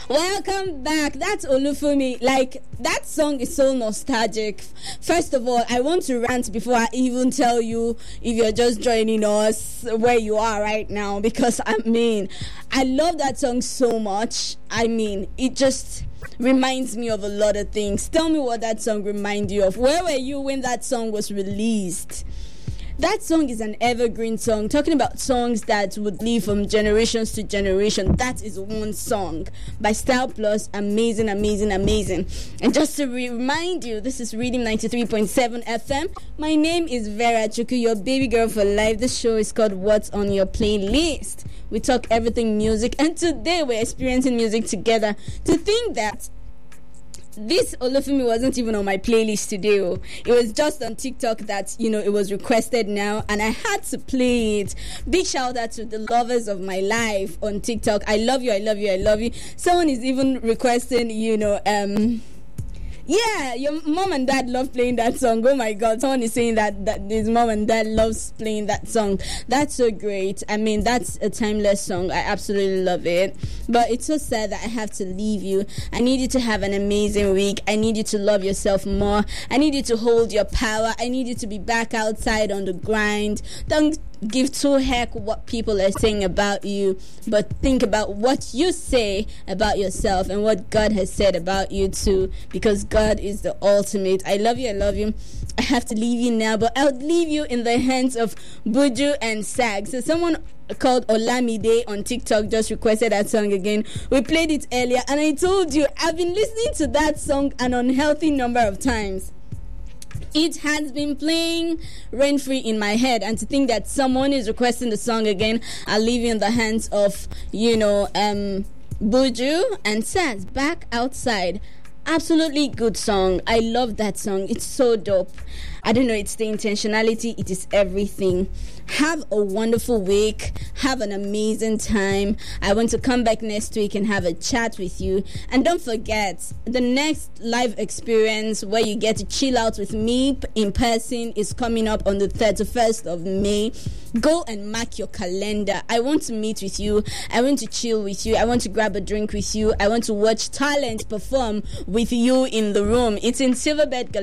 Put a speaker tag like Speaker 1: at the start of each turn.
Speaker 1: Welcome back. That's Olufumi. Like, that song is so nostalgic. First of all, I want to rant before I even tell you if you're just joining us where you are right now, because I love that song so much. It just reminds me of a lot of things. Tell me what that song reminds you of. Where were you when that song was released? That song is an evergreen song, talking about songs that would live from generations to generation. That is one song by Style Plus. Amazing, amazing, amazing. And just to remind you, this is Reading 93.7 FM. My name is Vera Chuku, your baby girl for life. This show is called What's on Your Playlist. We talk everything music, and today we're experiencing music together. To think that this Olufumi wasn't even on my playlist today. It was just on TikTok that, it was requested now, and I had to play it. Big shout out to the lovers of my life on TikTok. I love you, I love you, I love you. Someone is even requesting, your mom and dad love playing that song. Oh my God, someone is saying that his mom and dad loves playing that song. That's so great. That's a timeless song. I absolutely love it. But it's so sad that I have to leave you. I need you to have an amazing week. I need you to love yourself more. I need you to hold your power. I need you to be back outside on the grind. Don't give two heck what people are saying about you, but think about what you say about yourself and what God has said about you too, because God is the ultimate. I love you, I love you. I have to leave you now, but I'll leave you in the hands of Buju and Sag. So someone called Olamide on TikTok just requested that song again. We played it earlier, and I told you I've been listening to that song an unhealthy number of times. It has been playing rain-free in my head, and to think that someone is requesting the song again, I'll leave you in the hands of, Buju and Saz, Back Outside. Absolutely good song. I love that song. It's so dope. I don't know, it's the intentionality. It is everything. Have a wonderful week. Have an amazing time. I want to come back next week and have a chat with you. And don't forget, the next live experience where you get to chill out with me in person is coming up on the 31st of May. Go and mark your calendar. I want to meet with you. I want to chill with you. I want to grab a drink with you. I want to watch talent perform with you in the room. It's in Silverbird